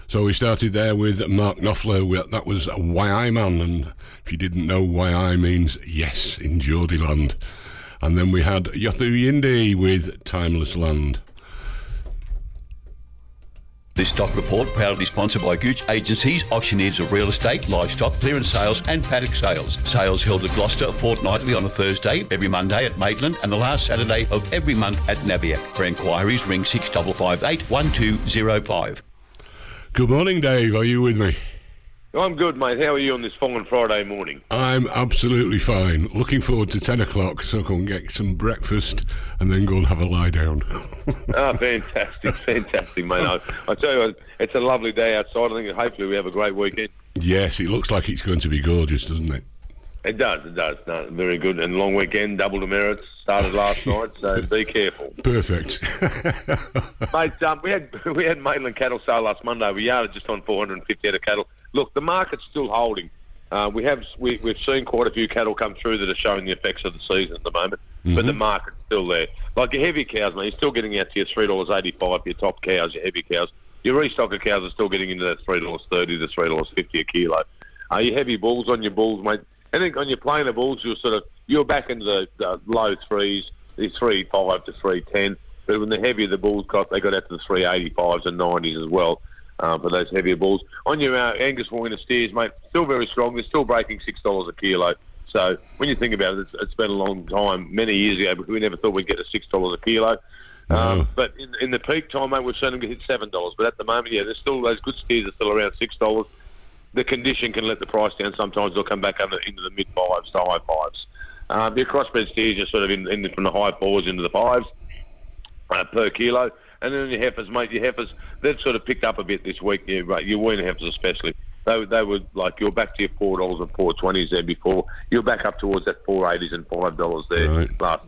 So we started there with Mark Knopfler. That was Why I Man, and if you didn't know, Why I means yes in Geordieland. And then we had Yothu Yindi with Timeless Land. This stock report proudly sponsored by Gooch Agencies, auctioneers of real estate, livestock, clearance sales and paddock sales. Sales held at Gloucester fortnightly on a Thursday, every Monday at Maitland and the last Saturday of every month at Nabiac. For inquiries, ring 6558 1205. Good morning, Dave. Are you with me? I'm good, mate. How are you on this fine Friday morning? I'm absolutely fine. Looking forward to 10 o'clock so I can get some breakfast and then go and have a lie down. Fantastic, mate. I tell you what, it's a lovely day outside. I think hopefully we have a great weekend. Yes, it looks like it's going to be gorgeous, doesn't it? It does. No, very good. And long weekend, double demerits, started last night, so be careful. Perfect. Mate, we had Maitland cattle sale last Monday. We yarded just on 450 head of cattle. Look, the market's still holding. We've seen quite a few cattle come through that are showing the effects of the season at the moment, but the market's still there. Like your heavy cows, mate, you're still getting out to your $3.85 your top cows, your heavy cows. Your restocker cows are still getting into that $3.30 to $3.50 a kilo. Your heavy bulls on your bulls, mate. I think on your plainer bulls, you're back into the low threes, the 3.5 to 3.10. But when the heavier the bulls got, they got out to the 3.85s and 90s as well. For those heavier bulls. On your Angus Warner steers, mate, still very strong. They're still breaking $6 a kilo. So when you think about it, it's been a long time, many years ago, but we never thought we'd get to $6 a kilo. But in the peak time, mate, we've seen them hit $7. But at the moment, there's still those good steers are still around $6. The condition can let the price down. Sometimes they'll come back into the mid-5s to high 5s. Your crossbred steers are sort of in from the high 4s into the 5s per kilo. And then your heifers, mate, they've sort of picked up a bit this week. Your weaner heifers especially. They were like, you're back to your $4 and $4.20s there before. You're back up towards that $4.80s and $5 there last